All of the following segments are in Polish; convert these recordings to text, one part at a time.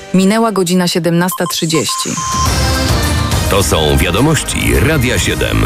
Minęła godzina 17:30. To są wiadomości Radia 7.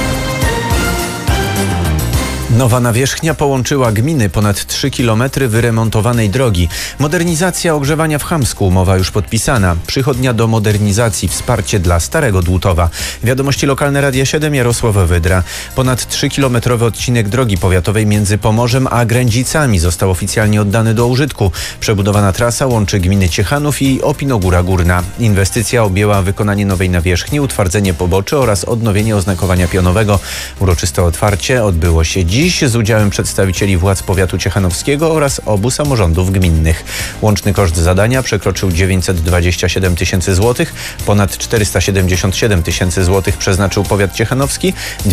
Nowa nawierzchnia połączyła gminy, ponad 3 km wyremontowanej drogi. Modernizacja ogrzewania w Chamsku, umowa już podpisana. Przychodnia do modernizacji, wsparcie dla Starego Dłutowa. Wiadomości lokalne Radia 7, Jarosław Wydra. Ponad 3-kilometrowy odcinek drogi powiatowej między Pomorzem a Grędzicami został oficjalnie oddany do użytku. Przebudowana trasa łączy gminy Ciechanów i Opinogóra Górna. Inwestycja objęła wykonanie nowej nawierzchni, utwardzenie poboczy oraz odnowienie oznakowania pionowego. Uroczyste otwarcie odbyło się dziś z udziałem przedstawicieli władz powiatu ciechanowskiego oraz obu samorządów gminnych. Łączny koszt zadania przekroczył 927 tysięcy złotych, ponad 477 tysięcy złotych przeznaczył powiat ciechanowski,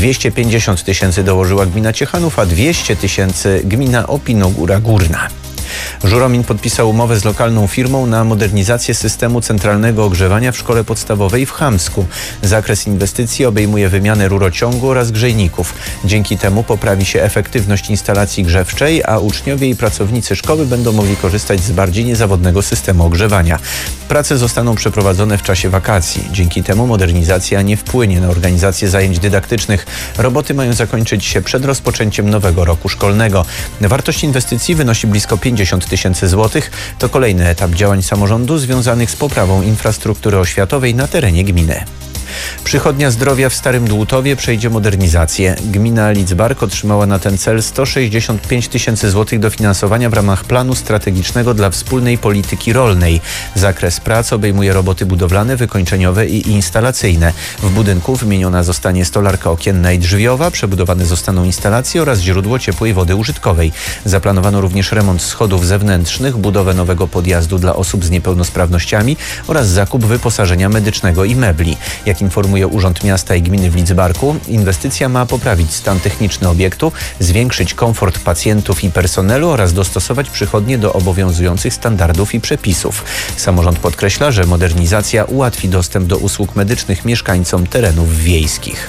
250 tysięcy dołożyła gmina Ciechanów, a 200 tysięcy gmina Opinogóra Górna. Żuromin podpisał umowę z lokalną firmą na modernizację systemu centralnego ogrzewania w szkole podstawowej w Chamsku. Zakres inwestycji obejmuje wymianę rurociągu oraz grzejników. Dzięki temu poprawi się efektywność instalacji grzewczej, a uczniowie i pracownicy szkoły będą mogli korzystać z bardziej niezawodnego systemu ogrzewania. Prace zostaną przeprowadzone w czasie wakacji. Dzięki temu modernizacja nie wpłynie na organizację zajęć dydaktycznych. Roboty mają zakończyć się przed rozpoczęciem nowego roku szkolnego. Wartość inwestycji wynosi blisko 50 tysięcy złotych. To kolejny etap działań samorządu związanych z poprawą infrastruktury oświatowej na terenie gminy. Przychodnia zdrowia w Starym Dłutowie przejdzie modernizację. Gmina Lidzbark otrzymała na ten cel 165 tysięcy złotych dofinansowania w ramach planu strategicznego dla wspólnej polityki rolnej. Zakres prac obejmuje roboty budowlane, wykończeniowe i instalacyjne. W budynku wymieniona zostanie stolarka okienna i drzwiowa, przebudowane zostaną instalacje oraz źródło ciepłej wody użytkowej. Zaplanowano również remont schodów zewnętrznych, budowę nowego podjazdu dla osób z niepełnosprawnościami oraz zakup wyposażenia medycznego i mebli. Jak informuje Urząd Miasta i Gminy w Lidzbarku, inwestycja ma poprawić stan techniczny obiektu, zwiększyć komfort pacjentów i personelu oraz dostosować przychodnie do obowiązujących standardów i przepisów. Samorząd podkreśla, że modernizacja ułatwi dostęp do usług medycznych mieszkańcom terenów wiejskich.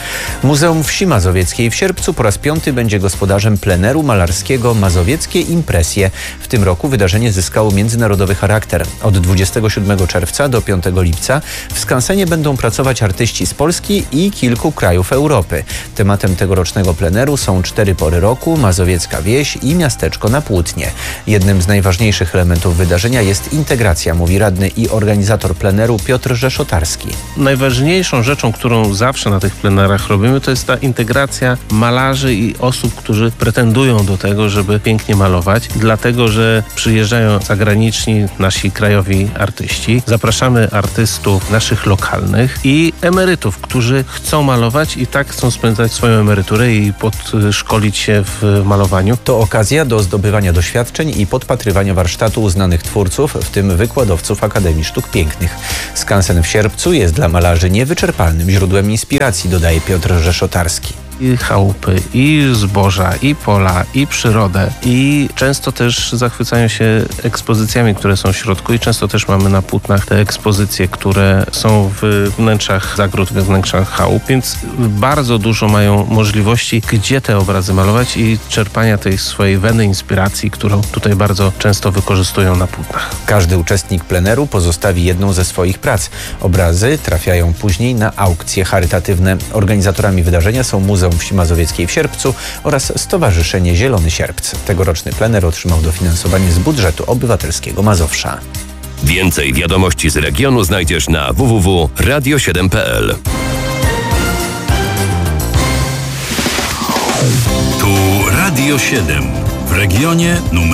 Muzeum Wsi Mazowieckiej w Sierpcu po raz 5. będzie gospodarzem pleneru malarskiego Mazowieckie Impresje. W tym roku wydarzenie zyskało międzynarodowy charakter. Od 27 czerwca do 5 lipca w skansenie będą pracować artyści z Polski i kilku krajów Europy. Tematem tegorocznego pleneru są 4 pory roku, mazowiecka wieś i miasteczko na Płótnie. Jednym z najważniejszych elementów wydarzenia jest integracja, mówi radny i organizator pleneru Piotr Rzeszotarski. Najważniejszą rzeczą, którą zawsze na tych plenerach robimy, to jest ta integracja malarzy i osób, którzy pretendują do tego, żeby pięknie malować, dlatego że przyjeżdżają zagraniczni nasi krajowi artyści. Zapraszamy artystów naszych lokalnych i emerytów, którzy chcą malować i tak chcą spędzać swoją emeryturę i podszkolić się w malowaniu. To okazja do zdobywania doświadczeń i podpatrywania warsztatu uznanych twórców, w tym wykładowców Akademii Sztuk Pięknych. Skansen w Sierpcu jest dla malarzy niewyczerpalnym źródłem inspiracji, dodaje Piotr Rzeszotarski. I chałupy, i zboża, i pola, i przyrodę. I często też zachwycają się ekspozycjami, które są w środku i często też mamy na płótnach te ekspozycje, które są w wnętrzach zagród, we wnętrzach chałup, więc bardzo dużo mają możliwości, gdzie te obrazy malować i czerpania tej swojej weny inspiracji, którą tutaj bardzo często wykorzystują na płótnach. Każdy uczestnik pleneru pozostawi jedną ze swoich prac. Obrazy trafiają później na aukcje charytatywne. Organizatorami wydarzenia są Muzeum Wsi Mazowieckiej w Sierpcu oraz Stowarzyszenie Zielony Sierpc. Tegoroczny plener otrzymał dofinansowanie z budżetu obywatelskiego Mazowsza. Więcej wiadomości z regionu znajdziesz na www.radio7.pl. Tu Radio 7 w regionie numer